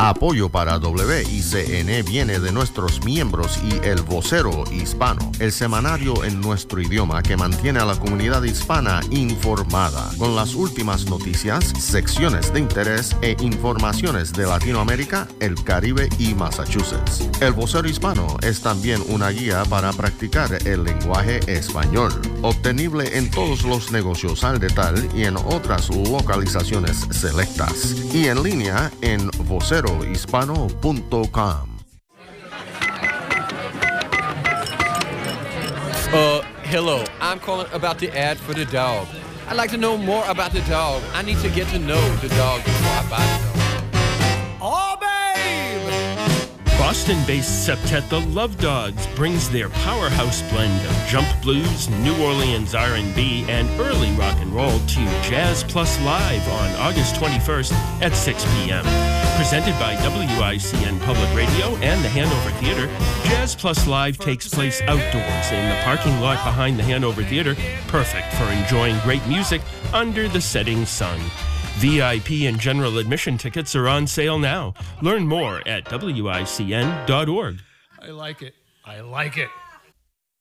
Apoyo para WICN viene de nuestros miembros y El Vocero Hispano, el semanario en nuestro idioma que mantiene a la comunidad hispana informada, con las últimas noticias, secciones de interés e informaciones de Latinoamérica, el Caribe y Massachusetts. El Vocero Hispano es también una guía para practicar el lenguaje español, obtenible en todos los negocios al detalle y en otras localizaciones selectas, y en línea en vocerohispano.com. Hello. I'm calling about the ad for the dog. I'd like to know more about the dog. I need to get to know the dog before I buy the dog. Oh, babe! Boston-based Septet The Love Dogs brings their powerhouse blend of jump blues, New Orleans R&B, and early rock and roll to Jazz Plus Live on August 21st at 6 p.m. Presented by WICN Public Radio and the Hanover Theatre, Jazz Plus Live takes place outdoors in the parking lot behind the Hanover Theatre, perfect for enjoying great music under the setting sun. VIP and general admission tickets are on sale now. Learn more at WICN.org. I like it.